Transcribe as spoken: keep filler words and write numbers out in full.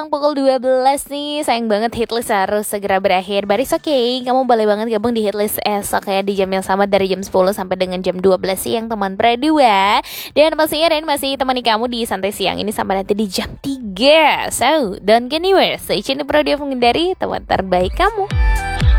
Pukul dua belas nih, sayang banget hitlist harus segera berakhir. But it's okay, kamu boleh banget gabung di hitlist esok ya, di jam yang sama dari jam sepuluh sampai dengan jam dua belas siang teman berdua. Dan pastinya Ren masih temani kamu di santai siang ini sampai nanti di jam tiga. So, don't get anywhere, stay tune di Prodigy menghindari teman terbaik kamu.